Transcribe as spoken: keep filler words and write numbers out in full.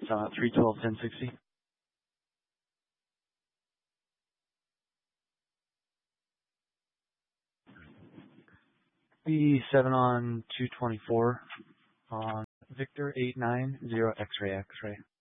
Uh, three twelve ten sixty. B seven on two twenty four on Victor eight nine zero X-ray X-ray.